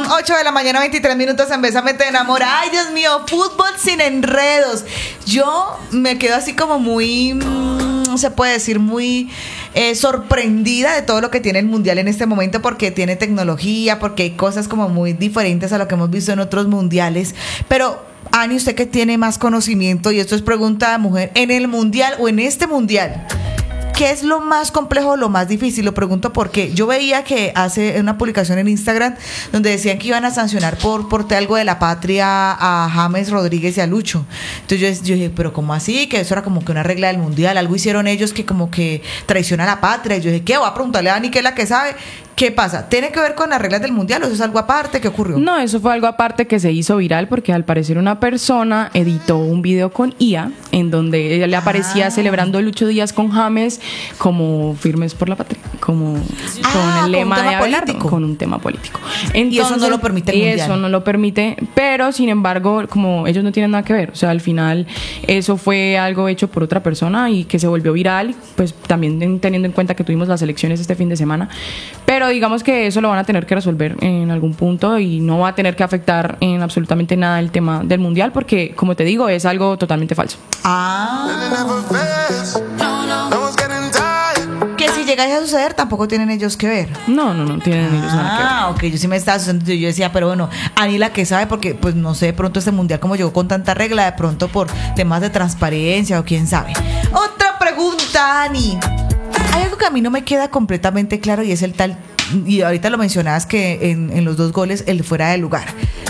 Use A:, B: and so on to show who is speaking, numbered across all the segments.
A: 8 de la mañana, 23 minutos en Bésame Te Enamora. Ay, Dios mío, fútbol sin enredos. Yo me quedo así como muy, se puede decir, muy sorprendida de todo lo que tiene el Mundial en este momento, porque tiene tecnología, porque hay cosas como muy diferentes a lo que hemos visto en otros mundiales. Pero, Ani, usted que tiene más conocimiento, y esto es pregunta de mujer, en el Mundial o en este Mundial, ¿qué es lo más complejo, lo más difícil? Lo pregunto porque yo veía que hace una publicación en Instagram donde decían que iban a sancionar por algo de la patria a James Rodríguez y a Lucho. Entonces yo dije, pero ¿cómo así? Que eso era como que una regla del Mundial. Algo hicieron ellos que como que traiciona a la patria. Y yo dije, ¿qué? Voy a preguntarle a Dani, que es la que sabe. ¿Qué pasa? ¿Tiene que ver con las reglas del Mundial o eso es algo aparte? ¿Qué ocurrió?
B: No, eso fue algo aparte que se hizo viral porque al parecer una persona editó un video con IA en donde ella le aparecía celebrando Lucho Díaz con James como firmes por la patria, como con el lema de Abelardo, con un tema político. Entonces,
A: y eso no lo permite el Mundial.
B: Eso no lo permite, pero sin embargo, como ellos no tienen nada que ver, o sea, al final eso fue algo hecho por otra persona y que se volvió viral, pues también teniendo en cuenta que tuvimos las elecciones este fin de semana, pero digamos que eso lo van a tener que resolver en algún punto y no va a tener que afectar en absolutamente nada el tema del Mundial porque, como te digo, es algo totalmente falso.
A: Que si llegase a suceder tampoco tienen ellos que ver.
B: No tienen ellos nada que ver.
A: Ok, yo sí me estaba asustando. Yo decía, pero bueno, Ani la que sabe, porque pues no sé, de pronto este Mundial como llegó con tanta regla, de pronto por temas de transparencia o quién sabe. Otra pregunta, Ani. Hay algo que a mí no me queda completamente claro y es el tal, y ahorita lo mencionabas que en los 2 goles el fuera de lugar.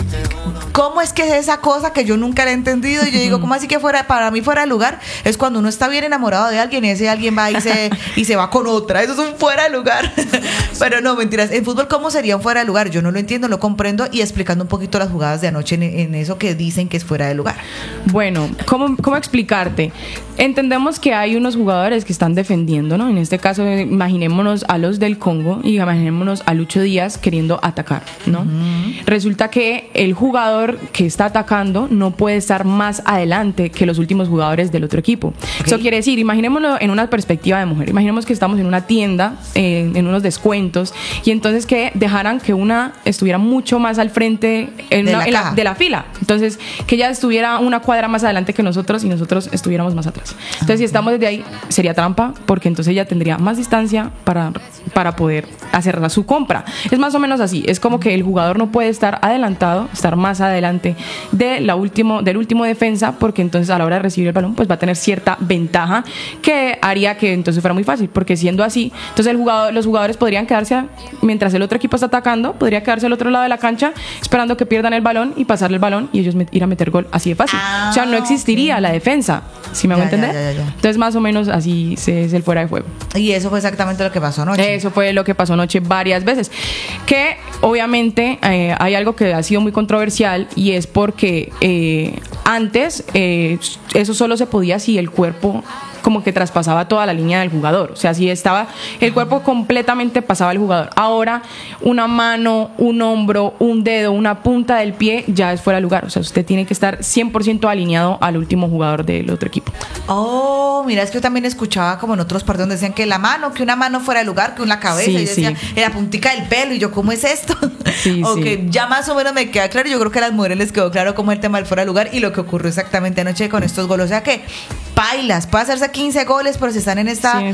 A: ¿Cómo es que es esa cosa que yo nunca la he entendido? Y yo digo, ¿cómo así que para mí fuera de lugar? Es cuando uno está bien enamorado de alguien y ese alguien va y se va con otra. Eso es un fuera de lugar. Pero no, mentiras. En fútbol, ¿cómo sería un fuera de lugar? Yo no lo entiendo, lo comprendo, y explicando un poquito las jugadas de anoche en eso que dicen que es fuera de lugar.
B: Bueno, ¿cómo explicarte? Entendemos que hay unos jugadores que están defendiendo, ¿no? En este caso, imaginémonos a los del Congo y imaginémonos a Lucho Díaz queriendo atacar, ¿no? Resulta que el jugador que está atacando no puede estar más adelante que los últimos jugadores del otro equipo. Eso quiere decir, imaginémoslo en una perspectiva de mujer. Imaginemos que estamos en una tienda, en unos descuentos, y entonces que dejaran que una estuviera mucho más al frente de la fila. Entonces, que ella estuviera una cuadra más adelante que nosotros y nosotros estuviéramos más atrás. Entonces, si estamos desde ahí, sería trampa, porque entonces ella tendría más distancia para poder hacer su compra. Es más o menos así. Es como que el jugador no puede estar adelantado, estar más adelante del último defensa, porque entonces a la hora de recibir el balón pues va a tener cierta ventaja que haría que entonces fuera muy fácil, porque siendo así, entonces los jugadores podrían quedarse, mientras el otro equipo está atacando, podría quedarse al otro lado de la cancha esperando que pierdan el balón y pasarle el balón y ellos ir a meter gol así de fácil. O sea, no existiría la defensa, ¿sí me hago entender? Ya. Entonces más o menos así es el fuera de juego.
A: Y eso fue exactamente lo que pasó anoche.
B: Eso fue lo que pasó anoche varias veces, que obviamente hay algo que ha sido muy controversial, y es porque antes eso solo se podía si el cuerpo como que traspasaba toda la línea del jugador, o sea, si estaba el cuerpo completamente pasaba el jugador. Ahora una mano, un hombro, un dedo, una punta del pie ya es fuera de lugar, o sea, usted tiene que estar 100% alineado al último jugador del otro equipo.
A: Mira, es que yo también escuchaba como en otros partidos donde decían que una mano fuera de lugar, que una cabeza, y yo decía, en la puntica del pelo, y yo, ¿cómo es esto? Ya más o menos me queda claro. Yo creo que a las mujeres les quedó claro cómo es el tema del fuera de lugar y lo que ocurrió exactamente anoche con estos goles. O sea que, pailas, puede hacerse 15 goles, pero si están en esta